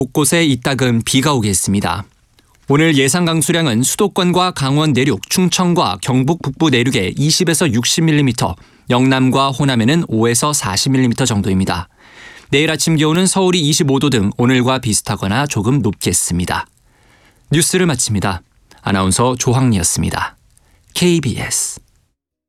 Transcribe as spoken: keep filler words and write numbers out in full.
곳곳에 이따금 비가 오겠습니다. 오늘 예상 강수량은 수도권과 강원 내륙, 충청과 경북 북부 내륙에 이십에서 육십 밀리미터, 영남과 호남에는 오에서 사십 밀리미터 정도입니다. 내일 아침 기온은 서울이 이십오 도 등 오늘과 비슷하거나 조금 높겠습니다. 뉴스를 마칩니다. 아나운서 조항리였습니다. 케이비에스